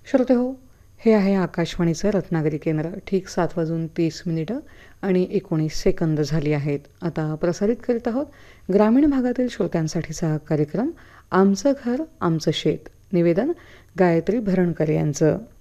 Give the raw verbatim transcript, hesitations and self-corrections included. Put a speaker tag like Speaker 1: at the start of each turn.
Speaker 1: श्रोते हो, हे आहे आकाशवाणीचं रत्नागिरी केंद्र. ठीक सात वाजून तीस मिनिटं आणि एकोणीस सेकंद झाली आहेत. आता प्रसारित करीत आहोत ग्रामीण भागातील श्रोत्यांसाठीचा हा कार्यक्रम आमचं घर आमचं शेत. निवेदन गायत्री भरणकर यांचं.